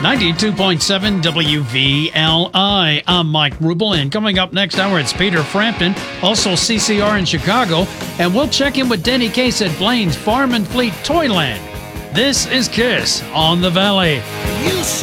92.7 WVLI. I'm Mike Rubel, and coming up next hour, it's Peter Frampton, also CCR in Chicago, and we'll check in with Denny Case at Blaine's Farm and Fleet Toyland. This is KISS on the Valley. You